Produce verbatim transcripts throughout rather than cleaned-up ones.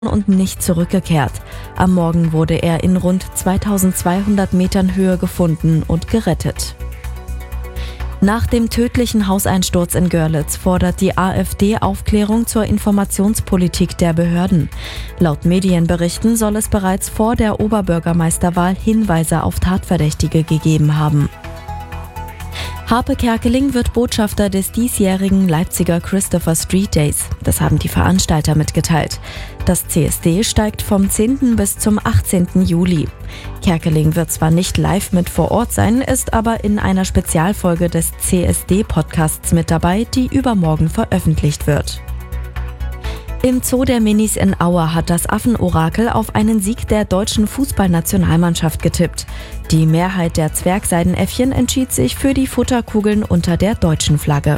und nicht zurückgekehrt. Am Morgen wurde er in rund zweitausendzweihundert Metern Höhe gefunden und gerettet. Nach dem tödlichen Hauseinsturz in Görlitz fordert die AfD Aufklärung zur Informationspolitik der Behörden. Laut Medienberichten soll es bereits vor der Oberbürgermeisterwahl Hinweise auf Tatverdächtige gegeben haben. Harpe Kerkeling wird Botschafter des diesjährigen Leipziger Christopher Street Days. Das haben die Veranstalter mitgeteilt. Das C S D steigt vom zehnten bis zum achtzehnten Juli. Kerkeling wird zwar nicht live mit vor Ort sein, ist aber in einer Spezialfolge des C S D-Podcasts mit dabei, die übermorgen veröffentlicht wird. Im Zoo der Minis in Aue hat das Affenorakel auf einen Sieg der deutschen Fußballnationalmannschaft getippt. Die Mehrheit der Zwergseidenäffchen entschied sich für die Futterkugeln unter der deutschen Flagge.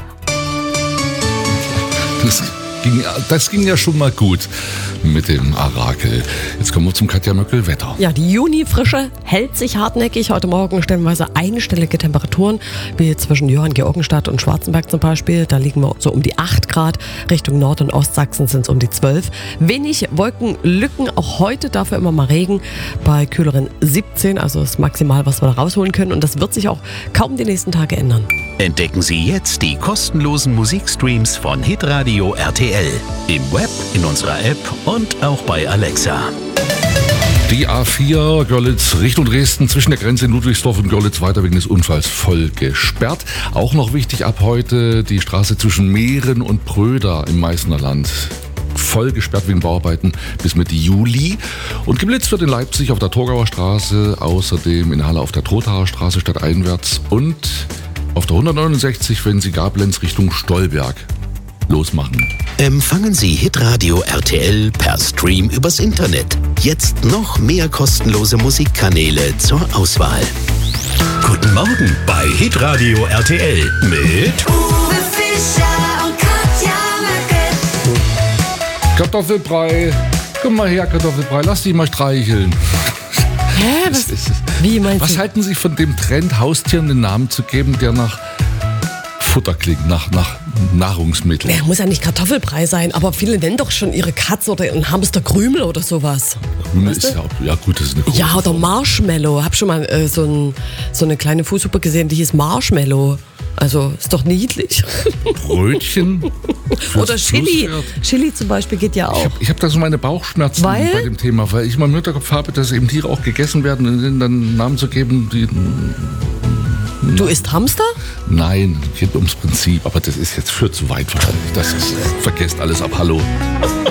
Das ging, das ging ja schon mal gut mit dem Orakel. Jetzt kommen wir zum Katja Möckel-Wetter. Ja, die Junifrische hält sich hartnäckig. Heute Morgen stellenweise einstellige Temperaturen, wie zwischen Johanngeorgenstadt und Schwarzenberg zum Beispiel. Da liegen wir so um die acht Grad. Richtung Nord- und Ostsachsen sind es um die zwölf. Wenig Wolkenlücken, auch heute dafür immer mal Regen. Bei kühleren siebzehn, also das Maximal, was wir da rausholen können. Und das wird sich auch kaum die nächsten Tage ändern. Entdecken Sie jetzt die kostenlosen Musikstreams von Hitradio R T L. Im Web, in unserer App und auch bei Alexa. Die A vier Görlitz Richtung Dresden zwischen der Grenze in Ludwigsdorf und Görlitz weiter wegen des Unfalls voll gesperrt. Auch noch wichtig ab heute die Straße zwischen Mehren und Pröda im Meißner Land. Voll gesperrt wegen Bauarbeiten bis Mitte Juli. Und geblitzt wird in Leipzig auf der Torgauer Straße, außerdem in Halle auf der Trothaer Straße stadteinwärts und auf der hundertneunundsechzig, wenn Sie Gablenz Richtung Stolberg losmachen. Empfangen Sie Hitradio R T L per Stream übers Internet. Jetzt noch mehr kostenlose Musikkanäle zur Auswahl. Guten Morgen bei Hitradio R T L mit Uwe Fischer und Katja Möckel. Kartoffelbrei. Komm mal her, Kartoffelbrei. Lass dich mal streicheln. Hä? Was, wie meinst Was du? halten Sie von dem Trend, Haustieren einen Namen zu geben, der nach Futter klingt, nach, nach Nahrungsmittel? Ja, muss ja nicht Kartoffelbrei sein, aber viele nennen doch schon ihre Katze oder ihren Hamster Krümel oder sowas. Krümel Weißt ist du? ja, ja gut, das ist eine coole Ja, oder Form. Marshmallow. Hab schon mal äh, so, ein, so eine kleine Fußsuppe gesehen, die hieß Marshmallow. Also ist doch niedlich. Brötchen. fürs Oder Chili. Flusspferd. Chili zum Beispiel geht ja Ich auch. habe ich hab da so meine Bauchschmerzen Weil? bei dem Thema, weil ich mal im Hinterkopf habe, dass eben Tiere auch gegessen werden und denen dann Namen zu geben, die... Du isst Hamster? Nein, geht ums Prinzip, aber das ist jetzt für zu weit wahrscheinlich. Das ist, vergesst alles ab, hallo.